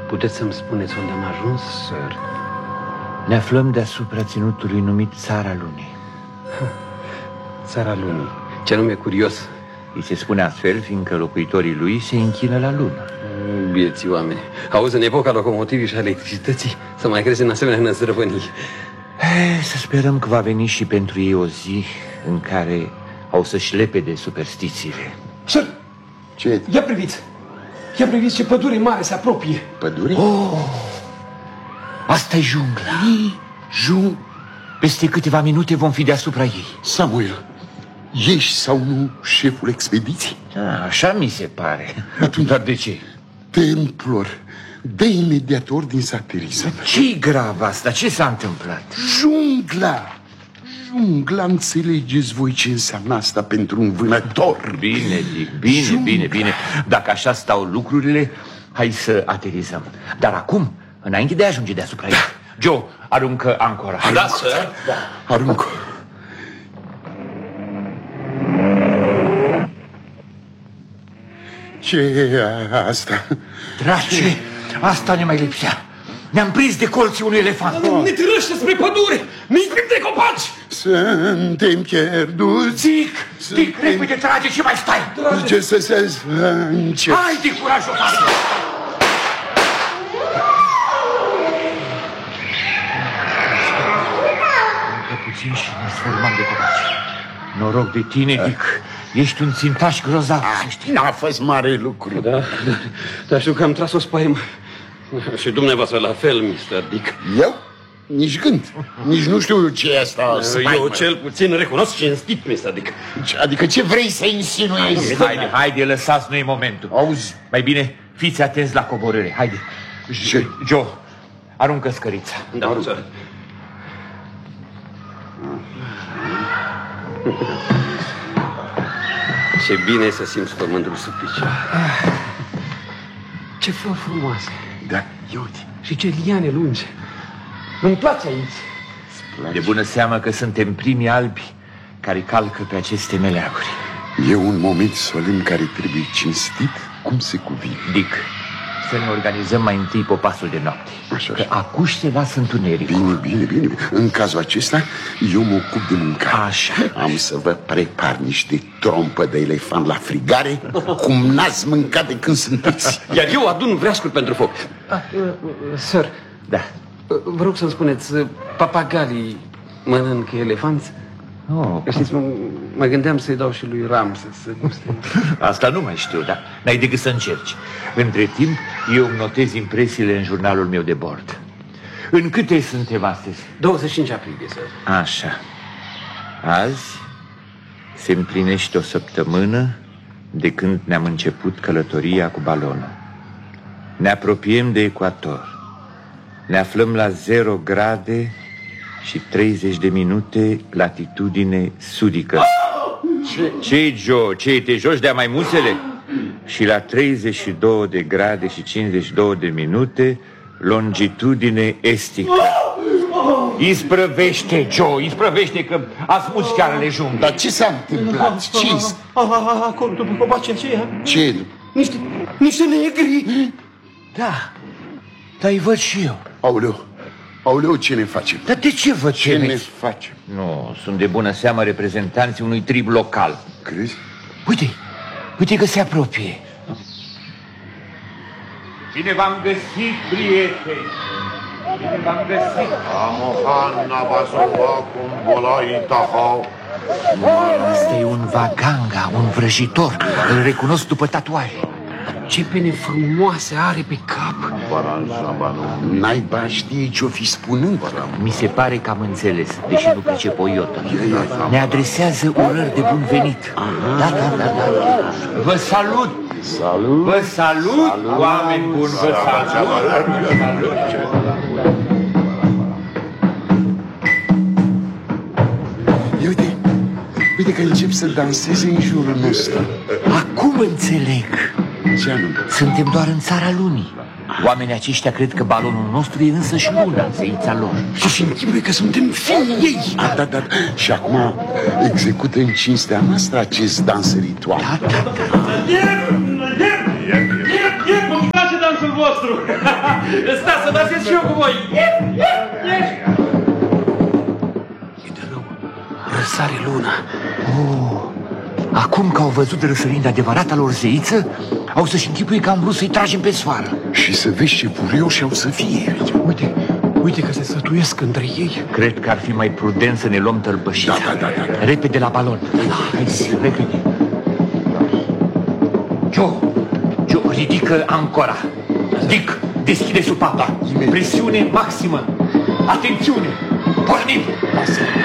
Puteți să-mi spuneți unde am ajuns, sir? Ne aflăm deasupra ținutului numit Țara Lunii. Țara Lunii. Ce nume curios. Îi se spune astfel fiindcă locuitorii lui se închină la lună. Bieții oameni. Auzi, în epoca locomotivii și a electricității, să mai crezi în asemenea năzdrăvănii. Să sperăm că va veni și pentru ei o zi în care au să-și lepede superstițiile. Sir, ce? Ia priviți! Ia priviți ce pădure mare se apropie. Pădure? Asta e jungla. Peste câteva minute vom fi deasupra ei. Samuel, ești sau nu șeful expediției? Așa mi se pare. Dar de ce? Te implor, dă imediat ordin să aterizăm. Ce-i grav asta? Ce s-a întâmplat? Jungla, înțelegeți voi ce înseamnă asta pentru un vânător? Bine, Dick, bine. Dacă așa stau lucrurile, hai să aterizăm. Dar acum, înainte de a ajunge deasupra ei, Joe, aruncă ancora. Da, sir? Da. Aruncă. Ce e asta? Drace, asta ne mai lipsea. Ne-am prins de colții unui elefant. Ne târăște spre pădure! Ne inspim de copaci! Suntem pierduți. Dick, repede, trage și mai stai. Ce să se încep? Hai, Dick, curajul! Încă puțin și ne sfârmam de copaci. Noroc de tine, Dick. Ești un țintaș grozav. N-a fost mare lucru. Da, dar știu că am tras o spaimă. Și dumneavoastră la fel, Mr. Dick. Eu? Nici gând. Nici nu știu ce e asta. Eu cel puțin recunosc cinstit, Mr. Dick. Adică ce vrei să insinuezi? Haide, lăsați, nu e momentul. Auzi? Mai bine, fiți atenți la coborâre. Haide. Joe, aruncă scărița. Da, sir. Ce bine e să simți pământul sub picioare. Ce flori frumoase. Da. Ia uite. Și ce liane lungi. Îmi place aici. De bună seamă că suntem primii albi care calcă pe aceste meleaguri. E un moment solemn care trebuie cinstit cum se cuvine. Dick, să ne organizăm mai întâi popasul de noapte. Așa. Că acuși se lasă întunericul. Bine. În cazul acesta, eu mă ocup de mâncare. Așa. Am să vă prepar niște trompă de elefant la frigare, cum n-ați mâncat de când sunteți. Iar eu adun vreascuri pentru foc. Sir, da. Vă rog să-mi spuneți, papagalii mănâncă elefanți? Știți, mă gândeam să-i dau și lui Ramses să guste. Asta nu mai știu, dar n-ai decât să încerci. Între timp, eu îmi notez impresiile în jurnalul meu de bord. În câte suntem astăzi? 25 aprilie, sir. Așa. Azi se împlinește o săptămână de când ne-am început călătoria cu balonul. Ne apropiem de ecuator. Ne aflăm la 0 grade și 30 de minute latitudine sudică. Ce-i, Joe? Ce-i, te joci de-a maimuțele? Și la 32 de grade și 52 de minute longitudine estică. Isprăvește, Joe, isprăvește că asmuți fiarele junglei. Dar ce s-a întâmplat? Ce-i? Acolo, după copacii aceia. Ce? Niște negri. Da, dar îi văd și eu. Aoleu, ce ne facem? Dar de ce văd ce ne facem? Nu, sunt de bună seamă reprezentanții unui trib local. Crezi? Uite că se apropie. Bine v-am găsit, prieteni. Bine v-am găsit. Asta e un vaganga, un vrăjitor. Îl recunosc după tatuaje. Ce pene frumoase are pe cap. Naiba știe ce-o fi spunând. Mi se pare că am înțeles, deși nu pricep o iotă. Ne adresează urări de bun venit. Da. Vă salut. Vă salut, oameni buni, vă salut. Uite că încep să danseze în jurul nostru. Acum înțeleg. Ce anume? Suntem doar în Țara Lunii. Oamenii aceștia cred că balonul nostru e însă și luna, zeița lor. Și închipuie că suntem fiii ei. Da. Și acum execută în cinstea noastră acest dans ritual. Da. Iep, nu-mi place dansul vostru! Stați să dați și eu cu voi! E de rău. Răsare luna. Acum că au văzut răsărind adevărata lor zeiță, au să-și închipuie că am vrut să-i tragem pe sfoară. Și să vezi ce furioși au să fie. Uite că se sătuiesc între ei. Cred că ar fi mai prudent să ne luăm tălpășița. Da. Repede la balon. Haideți, repede. Joe, ridică ancora. Dick, deschide supapa. Presiune maximă. Atențiune! Pornim!